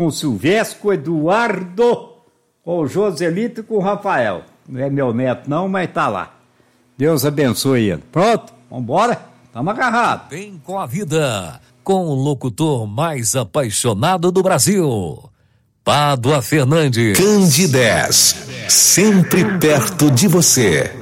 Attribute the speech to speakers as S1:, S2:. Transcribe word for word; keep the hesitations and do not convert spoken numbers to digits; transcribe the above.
S1: com o Silvestre, com o Eduardo, com o Joselito e com o Rafael. Não é meu neto não, mas tá lá. Deus abençoe ele. Pronto, vambora? Tamo agarrado.
S2: Bem com a vida, com o locutor mais apaixonado do Brasil, Pádua Fernandes.
S3: Candidez, sempre perto de você.